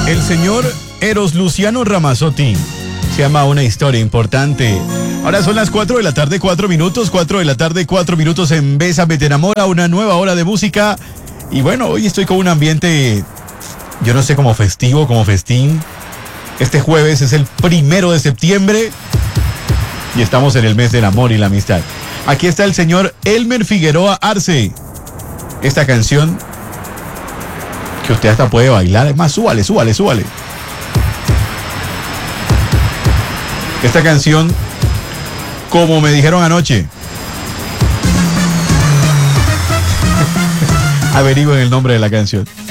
El señor Eros Luciano Ramazzotti se llama Una historia importante. Ahora son las 4 de la tarde, 4 minutos, 4 de la tarde, 4 minutos en Bésame te enamora, una nueva hora de música. Y bueno, hoy estoy con un ambiente, yo no sé, como festivo, como festín. Este jueves es el 1 de septiembre y estamos en el mes del amor y la amistad. Aquí está el señor Elmer Figueroa Arce. Esta canción que usted hasta puede bailar. Es más, súbale. Esta canción, como me dijeron anoche. Averigüen el nombre de la canción.